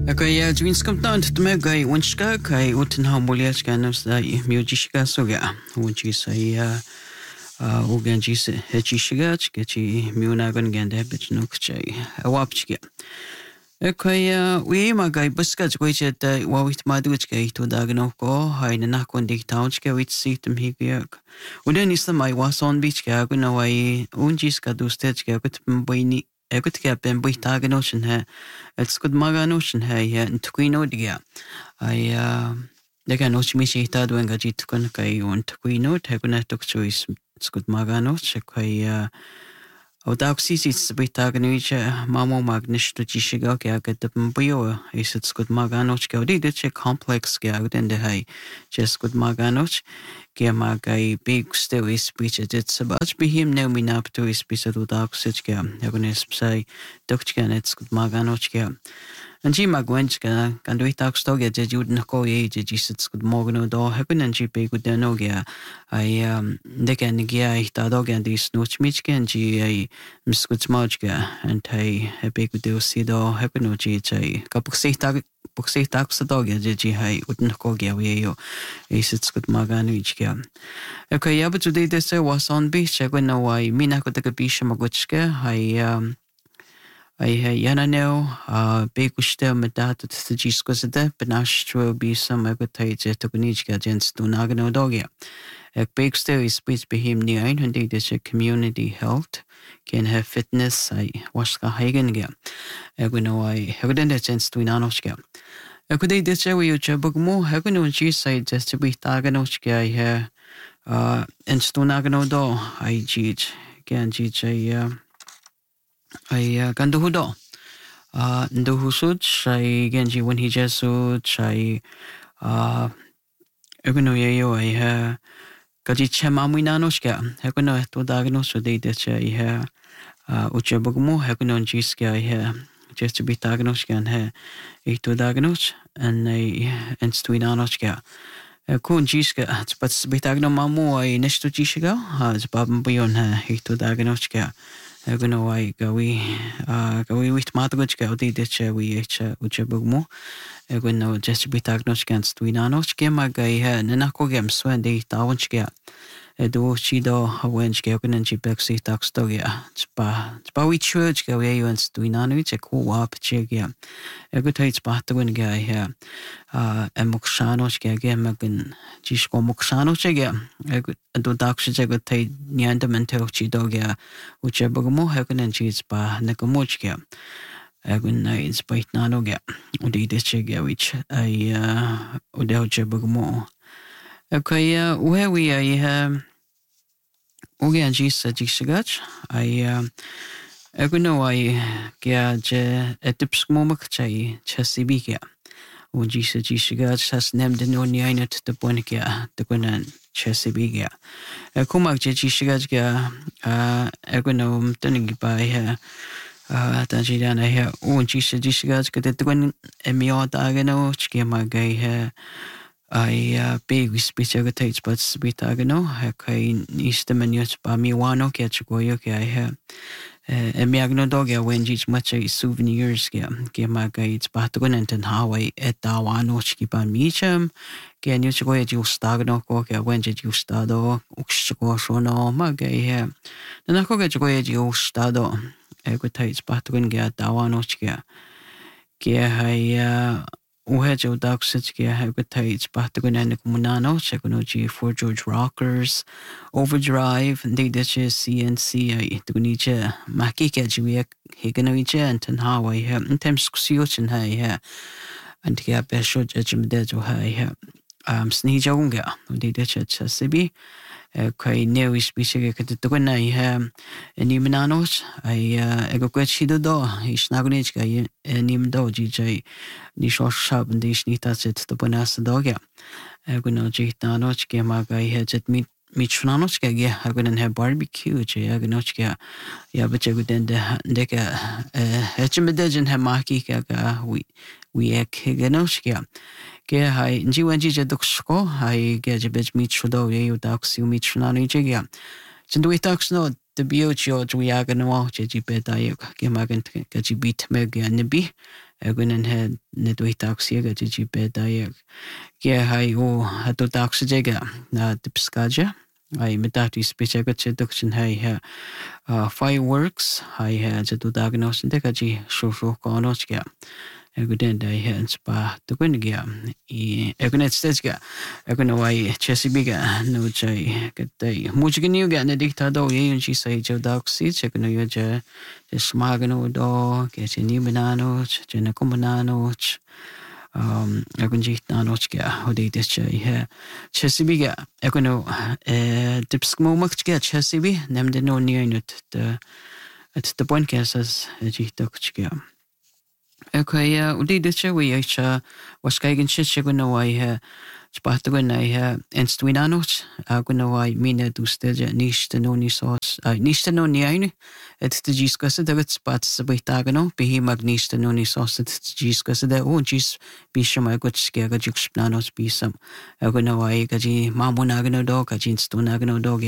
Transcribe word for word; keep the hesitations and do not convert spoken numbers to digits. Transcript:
Kaya dwins kom dan te me gai unska kai uten ha mulias ganus da miujishika soga unchi sai a ugan jis hechishiga chkechi miunagon gande bitnuk chai awapchike kaya we ma gai buska chkoiche da wawit maduchke to dagno ko haina na kon dik townchke wit situm higyak udan is mai wason bichke aguna wai unjis ka dustechke gut boini Egut ke ben bui tagen ocean he. It's good magan ocean he ya ntukuino diga. I uh dega no chimishi ta duenga jitukun kai on tukuino teguna tuk choice it's good magano chekai uh Audaxisi bui tagen uche mamo magnish to chishiga ke aget buyo is it's good magano chkaudi de che complex ke agden de hai just good magano Gema gai big still is speech it's about be him no me nap to is speech to dark such gam yagones say dokchkan it's good maganochka and ji magwenchka kan do it talk stoge je jud na ko ye je jisits good morgan do happen and ji be good no ga I um de kan gia ich da dog and is no chmichken ji ai miskuch machka and hey a big do see do happen no ji chai kapuk se tag puk se tag sa dog je ji hai utn ko ga we yo is it's good maganochka Okay, yeah, but today this was on beach. I go now. I mean, I could take a beach. Maguchke. I um, I yana now. Uh, Bekushte medat to the Giscosade, but now she be some I could take it to Gunichka gents to Nagano Dogia. A big still is speech be him near and they this community health can have fitness. I wash the hagen again. I go now. I have done that sense to Nanoska. I could take this way. You book more. I go no G side just to be Taganochka here. Uh, en stunagano do I jij gan jij I I gandu do uh ndu husud I genji when he just so I uh egono yo I ha gaji chema muinanoshka egono to dagno so de de I ha uh uchebogmo egono jiska I ha just to be dagnoshka ha ik to dagnos and I en stuinanoshka Kun jiska but bitagno mamu ay nesto jishiga as babam buyon ha hito daganochka egono ay gawi gawi wit matagochka odi deche we echa uchebugmo egono just bitagnochka stuinanochke magay ha nanako gem swende tawonchka edo chido hawenchke egono jibexi takstogia spa spa we church ga we yuan stuinano che ko wap chega egotaits batagon ga ha uh emokshanos ke gemagan jisko mokshanos chega do dakshe chega tai nyandamente chidoga uchebogmo hakunen chis ba nakamochke agun nights bait nanoga udi deschega which I uh udel chebogmo okay uh where we are uh Ogan jis jisgach I uh aguno I ga je etipsmo makchai chasibiga O jisa jisiga has named no nianat the bonica the gunan chesibiga. A kumak jisiga uh agonum turning by her uh Tajidana here o jisa jisiga get the one emio dagano chkema gay her I uh big speech agitates but spitagano hakai east menus by me wano catch goyoke I have E mi agno dogia when jich much a souvenirs ge ge maga it's batagonenten hawaii et dawano chipa micham ge nyu chgo e ju stagno ko ge when jich ju stado uxgo shono maga he na ko ge chgo e ju stado e go tais batagon ge dawano chge ge ha uhe jo daksich ge ha go tais batagon en komunano chegono g for George Rockers Overdrive they did C N C I to niche maki ke ji he gano iche and hawaii ha in terms siochen ha ha and ge be sho judgment de jo ha ha um sni jonga they did sibi kai neo species ke to na ha ni mananos I ego kwechido do isnagonich ga ni mdo ji ni sho shab ndi snita set to bonas doga ego no ji tanoch ke maga he jet mi Michnanos ge hagunen ha barbecue che agnoch ge ya bache guden de de ke hechmedegen ha maki ke ga we we ek genoch ge ge hai nji wenji je doksko hai ge je bech michdo ye udaksi michnani je ge chindu itaksno de bio jo we agno che ji beta ye ge magen ke ji bit me ge nebi Egunen he nedwi taxiega jiji bedayek. Kia hai o hatu taxijega na tipskaja. Ai metati spichega cheduction hai ha fireworks hai ha jatu dagnos ndeka ji shushu konos kia. Eguden dai ha spa tukun kia. I egunet stesga. Egun wai chesibiga no jai katai. Mujiginu ga na diktado ye yun chi sai jodaxi chekno yo ja smagano do ke chini banano chena kumbano um egun ji nanoch kia hodi des jai ha chesibiga eguno eh dipskmo makchga chesibi nemde no nianut the at the point casas ji dokchga. Okay, uh, udi ditcha we acha waskaigen shishiguno wai ha spatugun ai ha enstuinanos aguno wai mina dustelja nish no ni sos nish no ni aini et the jiskasa the spat sabitagano bihi magnish no ni sos et jiskasa the o jis bishama gutskega jiksplanos bisam aguno wai gaji mamunagano do gajin stunagano do